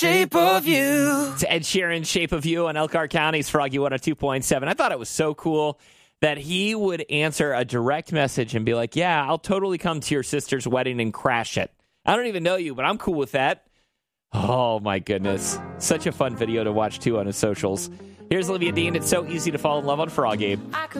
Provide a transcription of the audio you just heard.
Shape of You. It's Ed Sheeran, Shape of You on Elkhart County's Froggy 102.7. I thought it was so cool that he would answer a direct message and be like, yeah, I'll totally come to your sister's wedding and crash it. I don't even know you, but I'm cool with that. Oh, my goodness. Such a fun video to watch, too, on his socials. Here's Olivia Dean. It's so easy to fall in love on Froggy.